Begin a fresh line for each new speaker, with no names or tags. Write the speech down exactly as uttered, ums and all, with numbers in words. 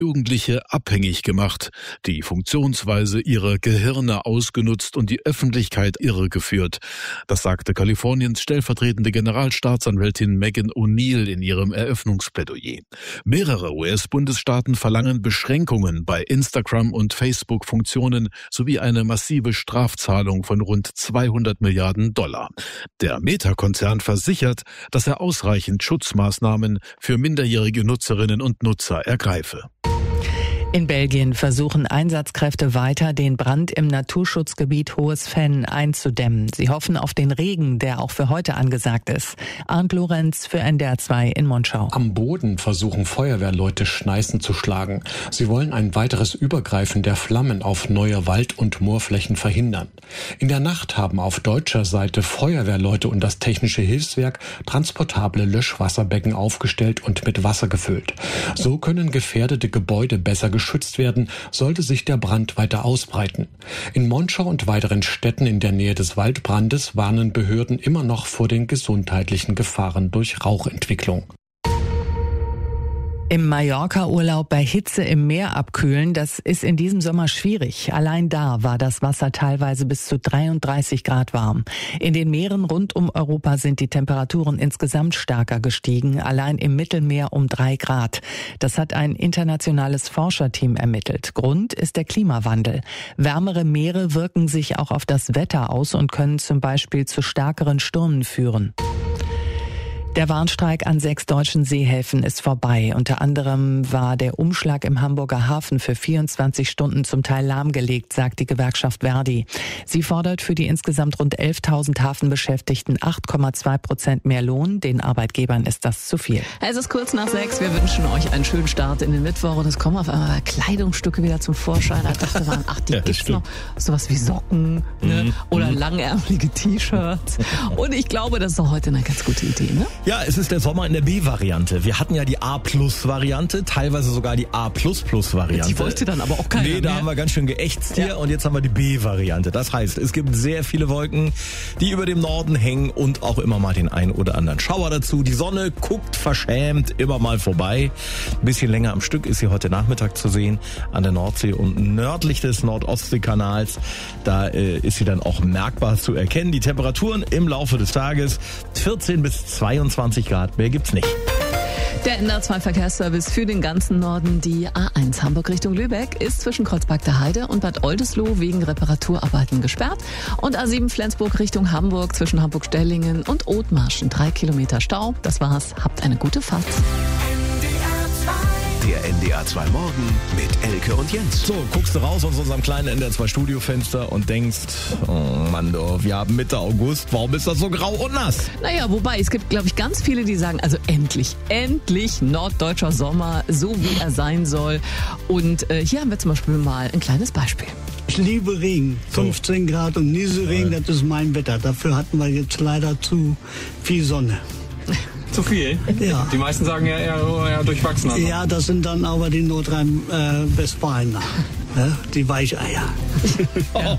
Jugendliche abhängig gemacht, die Funktionsweise ihrer Gehirne ausgenutzt und die Öffentlichkeit irregeführt. Das sagte Kaliforniens stellvertretende Generalstaatsanwältin Megan O'Neill in ihrem Eröffnungsplädoyer. Mehrere U S-Bundesstaaten verlangen Beschränkungen bei Instagram- und Facebook-Funktionen sowie eine massive Strafzahlung von rund zweihundert Milliarden Dollar. Der Meta-Konzern versichert, dass er ausreichend Schutzmaßnahmen für minderjährige Nutzerinnen und Nutzer ergreife.
In Belgien versuchen Einsatzkräfte weiter, den Brand im Naturschutzgebiet Hohes Venn einzudämmen. Sie hoffen auf den Regen, der auch für heute angesagt ist. Arndt Lorenz für N D R zwei in Monschau.
Am Boden versuchen Feuerwehrleute Schneisen zu schlagen. Sie wollen ein weiteres Übergreifen der Flammen auf neue Wald- und Moorflächen verhindern. In der Nacht haben auf deutscher Seite Feuerwehrleute und das Technische Hilfswerk transportable Löschwasserbecken aufgestellt und mit Wasser gefüllt. So können gefährdete Gebäude besser geschützt werden, sollte sich der Brand weiter ausbreiten. In Monschau und weiteren Städten in der Nähe des Waldbrandes warnen Behörden immer noch vor den gesundheitlichen Gefahren durch Rauchentwicklung.
Im Mallorca-Urlaub bei Hitze im Meer abkühlen, das ist in diesem Sommer schwierig. Allein da war das Wasser teilweise bis zu dreiunddreißig Grad warm. In den Meeren rund um Europa sind die Temperaturen insgesamt stärker gestiegen, allein im Mittelmeer um drei Grad. Das hat ein internationales Forscherteam ermittelt. Grund ist der Klimawandel. Wärmere Meere wirken sich auch auf das Wetter aus und können zum Beispiel zu stärkeren Stürmen führen. Der Warnstreik an sechs deutschen Seehäfen ist vorbei. Unter anderem war der Umschlag im Hamburger Hafen für vierundzwanzig Stunden zum Teil lahmgelegt, sagt die Gewerkschaft Verdi. Sie fordert für die insgesamt rund elftausend Hafenbeschäftigten acht Komma zwei Prozent mehr Lohn. Den Arbeitgebern ist das zu viel.
Es ist kurz nach sechs. Wir wünschen euch einen schönen Start in den Mittwoch. Und es kommen auf einmal Kleidungsstücke wieder zum Vorschein. Ich dachte, waren, ach, die ja, gibt's noch. Sowas wie Socken, ne? Mhm. Oder langärmelige T-Shirts. Und ich glaube, das ist doch heute eine ganz gute Idee, ne?
Ja, es ist der Sommer in der B-Variante. Wir hatten ja die A-Plus-Variante, teilweise sogar die A-Plus-Plus-Variante.
Die wollte dann aber auch keiner
Nee, da
mehr.
haben wir ganz schön geächtzt hier
ja.
und jetzt haben wir die B-Variante. Das heißt, es gibt sehr viele Wolken, die über dem Norden hängen und auch immer mal den einen oder anderen Schauer dazu. Die Sonne guckt verschämt immer mal vorbei. Ein bisschen länger am Stück ist sie heute Nachmittag zu sehen an der Nordsee und nördlich des Nordostseekanals. Da äh, ist sie dann auch merkbar zu erkennen. Die Temperaturen im Laufe des Tages vierzehn bis zweiundzwanzig Grad, mehr gibt's nicht.
Der N D R zwei Verkehrsservice für den ganzen Norden. Die A eins Hamburg Richtung Lübeck ist zwischen Kreuzberg der Heide und Bad Oldesloe wegen Reparaturarbeiten gesperrt. Und A sieben Flensburg Richtung Hamburg zwischen Hamburg-Stellingen und Othmarschen. Drei Kilometer Stau. Das war's. Habt eine gute Fahrt.
Der N D R zwei Morgen mit Elke und Jens.
So, guckst du raus aus unserem kleinen N D R zwei Studiofenster und denkst, oh Mann, du, wir haben Mitte August, warum ist das so grau und nass?
Naja, wobei, es gibt, glaube ich, ganz viele, die sagen, also endlich, endlich norddeutscher Sommer, so wie er sein soll. Und äh, hier haben wir zum Beispiel mal ein kleines Beispiel.
Ich liebe Regen, fünfzehn Grad und Nieselregen, das ist mein Wetter. Dafür hatten wir jetzt leider zu viel Sonne.
Zu viel?
Ja.
Die meisten sagen ja eher, eher durchwachsener.
Ja, das sind dann aber die Nordrhein-Westfalen, äh, die Weicheier.
Oh,